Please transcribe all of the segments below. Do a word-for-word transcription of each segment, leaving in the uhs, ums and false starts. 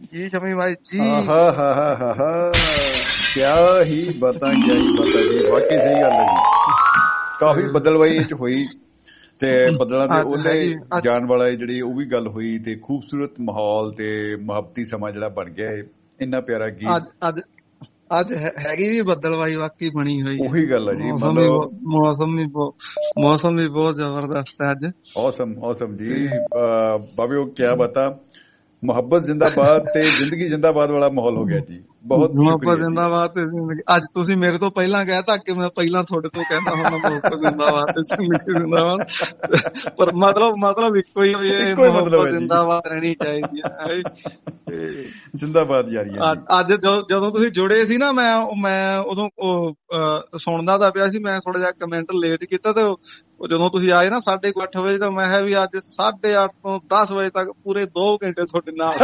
ਜੀ ਸ਼ਮੀ ਭਾਈ ਜੀ। ਹਾਂ ਹਾਂ ਹਾਂ ਹਾਂ ਹਾਂ ਕਿਆ ਹੀ ਬਾਤਾਂ ਕਿਆ ਹੀ ਬਾਤਾਂ ਜੀ, ਵਾਕਈ ਸਹੀ ਗੱਲ ਹੈ ਜੀ। ਕਾਫੀ ਬਦਲਵਾਈ ਚ ਹੋਈ ਤੇ ਬੱਦਲਾਂ ਦੇ ਉਹਦੇ ਜਾਣ ਵਾਲਾ ਜਿਹੜੀ ਉਹ ਵੀ ਗੱਲ ਹੋਈ ਤੇ ਖੂਬਸੂਰਤ ਮਾਹੌਲ ਤੇ ਮੁਹੱਬਤੀ ਸਮਾਂ ਜਿਹੜਾ ਬਣ ਗਿਆ ਹੈ। ਇੰਨਾ ਪਿਆਰਾ ਗੀਤ ਅੱਜ ਅੱਜ ਹੈਗੀ ਵੀ ਬੱਦਲਵਾਈ ਵਾਕਈ ਬਣੀ ਹੋਈ। ਉਹੀ ਗੱਲ ਹੈ ਜੀ, ਮਤਲਬ ਮੌਸਮ ਵੀ ਮੌਸਮ ਵੀ ਬਹੁਤ ਜ਼ਬਰਦਸਤ ਹੈ ਅੱਜ। ਔਸਮ ਔਸਮ ਜੀ ਬਾਬੇ, ਉਹ ਕਿਆ ਬਤਾ, ਮੁਹੱਬਤ ਜ਼ਿੰਦਾਬਾਦ ਤੇ ਜ਼ਿੰਦਗੀ ਜ਼ਿੰਦਾਬਾਦ ਵਾਲਾ ਮਾਹੌਲ ਹੋ ਗਿਆ ਜੀ। ਬਹੁਤ ਮੁਹੱਬਤ ਜ਼ਿੰਦਾਬਾਦ ਤੇ ਜ਼ਿੰਦਗੀ। ਅੱਜ ਤੁਸੀਂ ਮੇਰੇ ਤੋਂ ਪਹਿਲਾਂ ਕਹਿਤਾ ਕਿ ਮੈਂ ਪਹਿਲਾਂ ਤੁਹਾਡੇ ਤੋਂ ਕਹਿੰਦਾ ਹੁੰਦਾ ਮੁਹੱਬਤ ਜ਼ਿੰਦਾਬਾਦ ਤੇ ਜ਼ਿੰਦਗੀ ਜ਼ਿੰਦਾਬਾਦ, ਪਰ ਮਤਲਬ ਮਤਲਬ ਇੱਕੋ ਹੀ ਹੈ, ਮੁਹੱਬਤ ਜ਼ਿੰਦਾਬਾਦ ਰਹਿਣੀ ਚਾਹੀਦੀ ਹੈ। ਜ਼ਿੰਦਾਬਾਦ ਯਾਰੀ ਹੈ। ਅੱਜ ਜਦੋਂ ਤੁਸੀਂ ਜੁੜੇ ਸੀ ਨਾ, ਮੈਂ ਮੈਂ ਉਦੋਂ ਸੁਣਦਾ ਤਾਂ ਪਿਆ ਸੀ, ਮੈਂ ਥੋੜਾ ਜਿਹਾ ਕਮੈਂਟ ਲੇਟ ਕੀਤਾ ਤੇ ਜਦੋਂ ਤੁਸੀਂ ਆਏ ਨਾ ਸਾਢੇ ਕੁ ਅੱਠ ਵਜੇ ਤਾਂ ਮੈਂ ਕਿਹਾ ਵੀ ਅੱਜ ਸਾਢੇ ਅੱਠ ਤੋਂ ਦਸ ਵਜੇ ਤੱਕ ਪੂਰੇ ਦੋ ਘੰਟੇ ਤੁਹਾਡੇ ਨਾਲ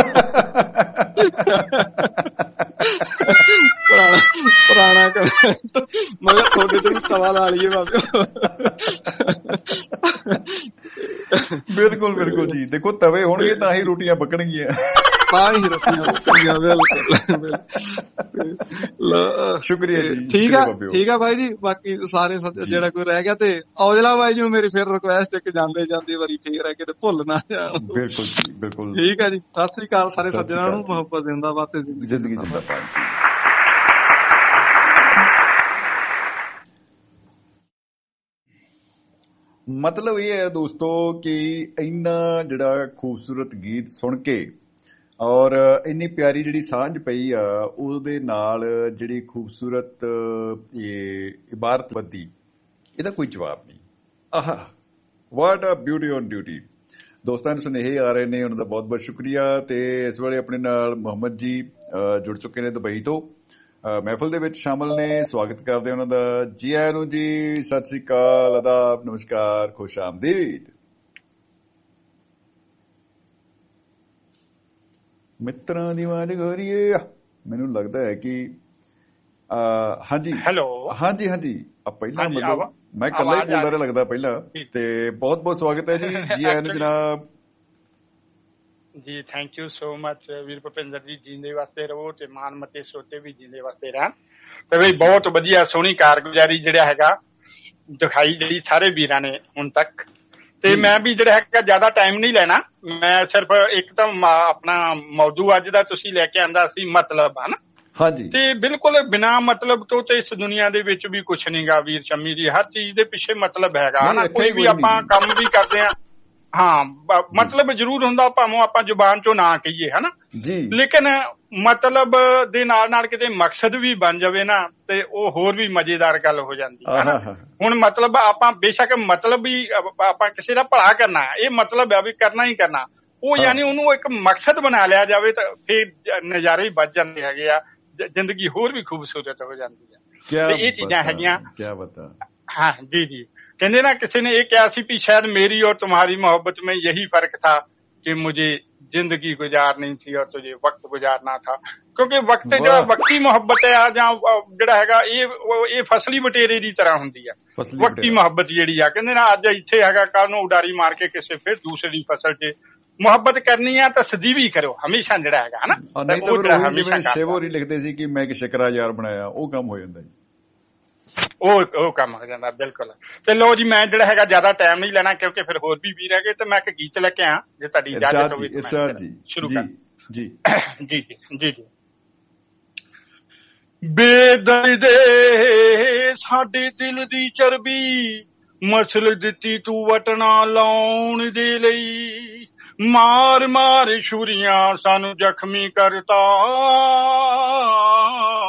ਪੁਰਾਣਾ ਪੁਰਾਣਾ ਕਮੈਂਟ ਮੈਂ ਕਿਹਾ ਤੁਹਾਡੇ ਤੋਂ ਵੀ ਸਵਾ ਲਾ ਲਈਏ ਬਾਬੇ। ਬਿਲਕੁਲ ਬਿਲਕੁਲ ਜੀ, ਦੇਖੋ ਤਵੇ ਹੋਣਗੇ ਤਾਂ ਹੀ ਰੋਟੀਆਂ ਪੱਕਣਗੀਆਂ, ਤਾਂ ਹੀ ਰੋਟੀਆਂ ਪੱਕਣਗੀਆਂ। ਬਿਲਕੁਲ ਸ਼ੁਕਰੀਆ ਜੀ। ਠੀਕ ਆ ਠੀਕ ਆ ਭਾਈ ਜੀ। ਬਾਕੀ ਸਾਰੇ ਜਿਹੜਾ ਕੋਈ ਰਹਿ ਗਿਆ ਤੇ ਔਜਲਾ ਬਾਈ ਜੀ ਨੂੰ ਮੇਰੀ ਫਿਰ ਰਿਕੁਐਸਟ ਹੈ ਕਿ ਜਾਂਦੇ ਜਾਂਦੇ ਵਾਰੀ ਫੇਰ ਹੈ ਕਿਤੇ ਭੁੱਲ ਨਾ ਜਾਣ। ਬਿਲਕੁਲ ਜੀ ਬਿਲਕੁਲ। ਠੀਕ ਹੈ ਜੀ, ਸਤਿ ਸ੍ਰੀ ਅਕਾਲ ਸਾਰੇ ਸੱਜਣਾਂ ਨੂੰ। ਮੁਹੱਬਤ ਜ਼ਿੰਦਾਬਾਦ ਤੇ ਜ਼ਿੰਦਗੀ ਜ਼ਿੰਦਾਬਾਦ ਜੀ। ਮਤਲਬ ਇਹ ਹੈ ਦੋਸਤੋ ਕਿ ਇੰਨਾ ਜਿਹੜਾ ਖੂਬਸੂਰਤ ਗੀਤ ਸੁਣ ਕੇ ਔਰ ਇੰਨੀ ਪਿਆਰੀ ਜਿਹੜੀ ਸਾਂਝ ਪਈ ਆ ਉਹਦੇ ਨਾਲ ਜਿਹੜੀ ਖੂਬਸੂਰਤ ਇਹ ਇਬਾਰਤ ਬੱਦੀ, ਇਹਦਾ ਕੋਈ ਜਵਾਬ ਨਹੀਂ। ਆਹ ਵਾਟ ਅ ਬਿਊਟੀ ਔਨ ਡਿਊਟੀ। ਦੋਸਤਾਂ ਨੂੰ ਸੁਨੇਹੇ ਆ ਰਹੇ ਨੇ, ਉਹਨਾਂ ਦਾ ਬਹੁਤ ਬਹੁਤ ਸ਼ੁਕਰੀਆ। ਤੇ ਇਸ ਵੇਲੇ ਆਪਣੇ ਨਾਲ ਮੁਹੰਮਦ ਜੀ ਜੁੜ ਚੁੱਕੇ ਨੇ ਦੁਬਈ ਤੋਂ, ਮਹਿਫਲ ਦੇ ਵਿੱਚ ਸ਼ਾਮਲ ਨੇ। ਸਵਾਗਤ ਕਰਦੇ ਉਹਨਾਂ ਦਾ। ਜੀ ਆਇਆਂ ਨੂੰ ਜੀ, ਸਤਿ ਸ੍ਰੀ ਅਕਾਲ, ਆਦਾਬ, ਨਮਸਕਾਰ, ਖੁਸ਼ ਆਮਦੀਦ। ਮਿੱਤਰਾਂ ਦੀ ਆਵਾਜ਼ ਗੋਰੀਏ, ਮੈਨੂੰ ਲੱਗਦਾ ਹੈ ਕਿ ਹਾਂਜੀ ਹੈਲੋ ਹਾਂਜੀ ਹਾਂਜੀ ਪਹਿਲਾਂ ਮਤਲਬ ਮੈਂ ਇਕੱਲਾ ਹੀ ਬੋਲਦਾ ਰਿਹਾ ਲੱਗਦਾ ਪਹਿਲਾਂ। ਤੇ ਬਹੁਤ ਬਹੁਤ ਸਵਾਗਤ ਹੈ ਜੀ। ਜੀ ਆਇਆਂ ਨੂੰ ਜਨਾਬ ਜੀ। ਥੈਂਕ ਯੂ ਸੋ ਮਚ ਵੀਰ ਭੁਪਿੰਦਰ ਜੀ। ਜੀਂਦੇ ਵਾਸਤੇ ਰਹੋ ਤੇ ਮਾਨ ਮਤੇ ਸੋਤੇ ਵੀ ਜੀਂਦੇ ਵਾਸਤੇ ਰਹਿਣ। ਤੇ ਬਈ ਬਹੁਤ ਵਧੀਆ ਸੋਹਣੀ ਕਾਰਗੁਜ਼ਾਰੀ ਜਿਹੜਾ ਹੈਗਾ ਦਿਖਾਈ ਜਿਹੜੀ ਸਾਰੇ ਵੀਰਾਂ ਨੇ ਹੁਣ ਤੱਕ। ਤੇ ਮੈਂ ਵੀ ਜਿਹੜਾ ਹੈਗਾ ਜ਼ਿਆਦਾ ਟਾਈਮ ਨਹੀਂ ਲੈਣਾ। ਮੈਂ ਸਿਰਫ ਇੱਕ ਤਾਂ ਆਪਣਾ ਮੌਜੂ ਅੱਜ ਦਾ ਤੁਸੀਂ ਲੈ ਕੇ ਆਂਦਾ ਸੀ ਮਤਲਬ ਹਨਾ। ਹਾਂਜੀ। ਤੇ ਬਿਲਕੁਲ ਬਿਨਾਂ ਮਤਲਬ ਤੋਂ ਤੇ ਇਸ ਦੁਨੀਆ ਦੇ ਵਿੱਚ ਵੀ ਕੁਛ ਨੀ ਗਾ ਵੀਰ ਸ਼ਮੀ ਜੀ। ਹਰ ਚੀਜ਼ ਦੇ ਪਿੱਛੇ ਮਤਲਬ ਹੈਗਾ ਹਨਾ। ਕੋਈ ਵੀ ਆਪਾਂ ਕੰਮ ਵੀ ਕਰਦੇ ਹਾਂ, ਹਾਂ ਮਤਲਬ ਜ਼ਰੂਰ ਹੁੰਦਾ, ਭਾਵੇਂ ਆਪਾਂ ਜ਼ੁਬਾਨ ਚੋਂ ਨਾ ਕਹੀਏ ਹਨਾ ਜੀ, ਲੇਕਿਨ ਮਤਲਬ ਦੇ ਨਾਲ ਨਾਲ ਕਿਤੇ ਮਕਸਦ ਵੀ ਬਣ ਜਾਵੇ ਨਾ ਤੇ ਉਹ ਹੋਰ ਵੀ ਮਜ਼ੇਦਾਰ ਗੱਲ ਹੋ ਜਾਂਦੀ ਹੈ। ਹੁਣ ਮਤਲਬ ਆਪਾਂ ਬੇਸ਼ੱਕ ਮਤਲਬ ਵੀ ਆਪਾਂ ਕਿਸੇ ਦਾ ਭਲਾ ਕਰਨਾ, ਇਹ ਮਤਲਬ ਹੈ ਵੀ ਕਰਨਾ ਹੀ ਕਰਨਾ, ਉਹ ਯਾਨੀ ਉਹਨੂੰ ਇੱਕ ਮਕਸਦ ਬਣਾ ਲਿਆ ਜਾਵੇ ਤਾਂ ਫਿਰ ਨਜ਼ਾਰੇ ਹੀ ਵੱਜ ਜਾਂਦੇ ਹੈਗੇ ਆ, ਜ਼ਿੰਦਗੀ ਹੋਰ ਵੀ ਖੂਬਸੂਰਤ ਹੋ ਜਾਂਦੀ ਹੈ। ਤੇ ਇਹ ਚੀਜ਼ਾਂ ਹੈਗੀਆਂ। ਹਾਂ ਜੀ ਜੀ। कहते ना किसी ने ये कहा कि शायद मेरी और तुम्हारी मोहब्बत में यही फर्क था कि मुझे जिंदगी गुजारनी थी और तुझे वक्त गुजारना था। क्योंकि वक्त जो वक्ती मोहब्बत है ਜਾਂ ਜਿਹੜਾ ਹੈਗਾ ਇਹ ਇਹ ਫਸਲੀ ਬਟੇਰੇ ਦੀ ਤਰ੍ਹਾਂ ਹੁੰਦੀ ਹੈ। ਵਕਤੀ ਮੁਹੱਬਤ ਜਿਹੜੀ ਆ ਕਹਿੰਦੇ ਨਾ ਅੱਜ ਇੱਥੇ ਹੈਗਾ ਕੱਲ ਨੂੰ ਉਡਾਰੀ ਮਾਰ ਕੇ ਕਿਸੇ ਫਿਰ ਦੂਸਰੀ ਫਸਲ 'ਚ ਮੁਹੱਬਤ ਕਰਨੀ ਆ ਤਾਂ ਸਦੀਵੀ ਕਰੋ ਹਮੇਸ਼ਾ ਜਿਹੜਾ ਹੈਗਾ ਹਨਾ। ਸ਼ੇਵੋਰੀ ਲਿਖਦੇ ਸੀ ਕਿ ਮੈਂ ਇੱਕ ਸ਼ਿਕਰਾ ਯਾਰ ਬਣਾਇਆ, ਉਹ ਕੰਮ ਹੋ ਜਾਂਦਾ ਜੀ। ਉਹ ਉਹ ਕੰਮ ਹੋ ਜਾਂਦਾ ਬਿਲਕੁਲ। ਤੇ ਲੋ ਜੀ ਮੈਂ ਜਿਹੜਾ ਹੈਗਾ ਜ਼ਿਆਦਾ ਟਾਈਮ ਨਹੀਂ ਲੈਣਾ ਕਿਉਂਕਿ ਫਿਰ ਹੋਰ ਵੀ ਵੀਰ ਹੈਗੇ ਤੇ ਮੈਂ ਇੱਕ ਗੀਤ ਲੈ ਕੇ ਆਇਆ ਜੇ ਤੁਹਾਡੀ ਇਜਾਜ਼ਤ ਹੋਵੇ ਸ਼ੁਰੂ ਕਰ। ਜੀ ਜੀ ਜੀ ਜੀ। ਬੇਦਰਦੇ ਸਾਡੇ ਦਿਲ ਦੀ ਚਰਬੀ ਮਸਲ ਦਿੱਤੀ ਤੂੰ ਵਟਣਾ ਲਾਉਣ ਦੇ ਲਈ, ਮਾਰ ਮਾਰ ਛੁਰੀਆਂ ਸਾਨੂੰ ਜ਼ਖਮੀ ਕਰਤਾ,